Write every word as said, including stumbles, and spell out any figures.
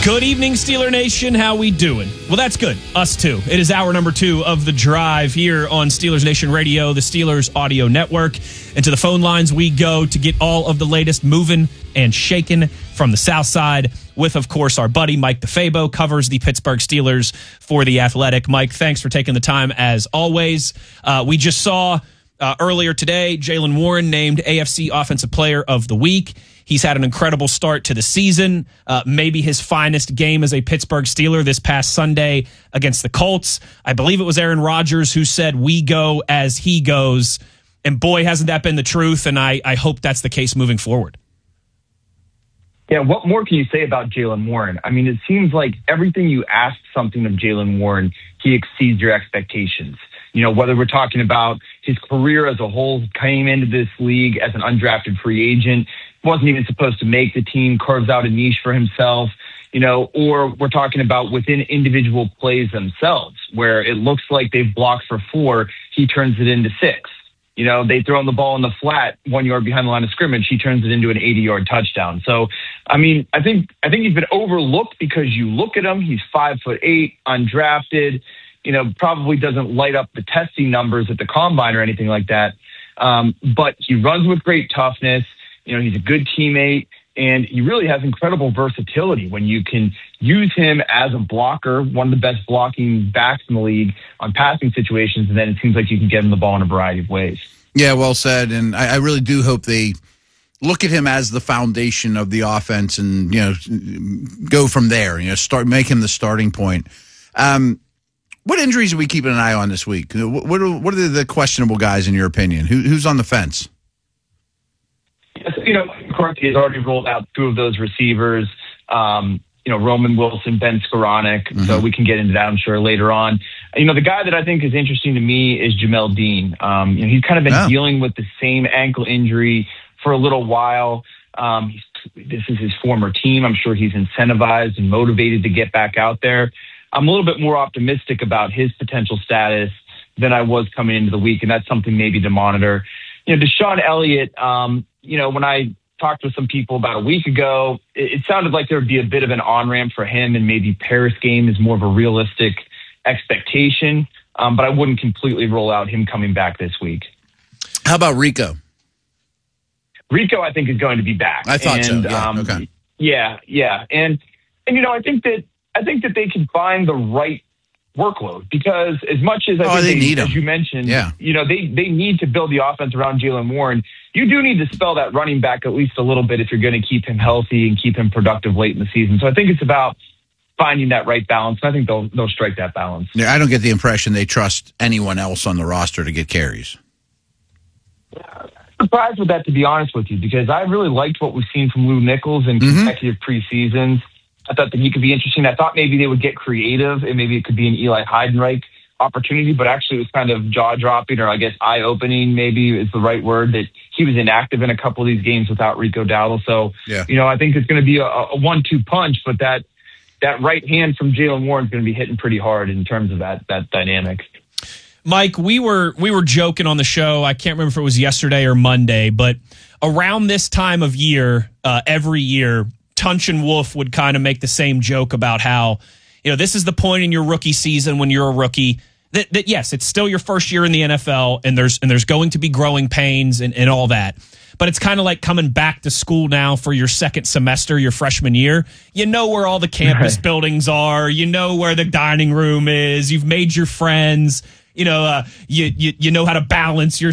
Good evening, Steeler Nation. How we doing? Well, that's good. Us too. It is hour number two of The Drive here on Steelers Nation Radio, the Steelers Audio Network. And to the phone lines we go to get all of the latest moving and shaking from the South Side with, of course, our buddy Mike DeFabo, covers the Pittsburgh Steelers for The Athletic. Mike, thanks for taking the time as always. Uh, we just saw uh, earlier today Jaylen Warren named A F C Offensive Player of the Week. He's had an incredible start to the season, uh, maybe his finest game as a Pittsburgh Steeler this past Sunday against the Colts. I believe it was Aaron Rodgers who said, "We go as he goes." And boy, hasn't that been the truth, and I, I hope that's the case moving forward. Yeah, what more can you say about Jaylen Warren? I mean, it seems like everything you ask something of Jaylen Warren, he exceeds your expectations. You know, whether we're talking about his career as a whole, came into this league as an undrafted free agent, wasn't even supposed to make the team, carves out a niche for himself, you know, or we're talking about within individual plays themselves, where it looks like they've blocked for four, he turns it into six. You know, they throw him the ball in the flat, one yard behind the line of scrimmage, he turns it into an eighty-yard touchdown. So, I mean, I think I think he's been overlooked because you look at him, he's five foot eight, undrafted, you know, probably doesn't light up the testing numbers at the combine or anything like that. Um, but he runs with great toughness. You know, he's a good teammate, and he really has incredible versatility when you can use him as a blocker, one of the best blocking backs in the league on passing situations, and then it seems like you can get him the ball in a variety of ways. Yeah, well said, and I, I really do hope they look at him as the foundation of the offense and, you know, go from there, you know, start make him the starting point. Um, what injuries are we keeping an eye on this week? What are, what are the questionable guys, in your opinion? Who, who's on the fence? You know, McCarthy has already rolled out two of those receivers, um, you know, Roman Wilson, Ben Skoranek. Mm-hmm. So we can get into that, I'm sure, later on. You know, the guy that I think is interesting to me is Jamel Dean. Um, you know, he's kind of been yeah. dealing with the same ankle injury for a little while. Um, he's, this is his former team. I'm sure he's incentivized and motivated to get back out there. I'm a little bit more optimistic about his potential status than I was coming into the week, and that's something maybe to monitor. You know, Deshaun Elliott, um, you know, when I talked with some people about a week ago, it, it sounded like there would be a bit of an on-ramp for him, and maybe Paris game is more of a realistic expectation. Um, but I wouldn't completely roll out him coming back this week. How about Rico? Rico, I think, is going to be back. I thought and, so. Yeah, um, okay. Yeah, yeah. And, and, you know, I think that I think that they can find the right workload, because as much as I oh, think they they, need as him. you mentioned, yeah. you know, they, they need to build the offense around Jaylen Warren. You do need to spell that running back at least a little bit if you're going to keep him healthy and keep him productive late in the season. So I think it's about finding that right balance. And I think they'll they'll strike that balance. Yeah, I don't get the impression they trust anyone else on the roster to get carries. I'm surprised with that, to be honest with you, because I really liked what we've seen from Lou Nichols in mm-hmm. consecutive preseasons. I thought that he could be interesting. I thought maybe they would get creative and maybe it could be an Eli Heidenreich opportunity, but actually it was kind of jaw-dropping, or I guess eye-opening maybe is the right word, that he was inactive in a couple of these games without Rico Dowdle. So, yeah. you know, I think it's going to be a, a one-two punch, but that that right hand from Jaylen Warren is going to be hitting pretty hard in terms of that that dynamic. Mike, we were we were joking on the show. I can't remember if it was yesterday or Monday, but around this time of year, uh, every year, Tunch and Wolf would kind of make the same joke about how, you know, this is the point in your rookie season when you're a rookie that, that yes, it's still your first year in the N F L, and there's and there's going to be growing pains and, and all that. But it's kind of like coming back to school now for your second semester, your freshman year. You know where all the campus right. buildings are. You know where the dining room is. You've made your friends. You know, uh, you, you you know how to balance your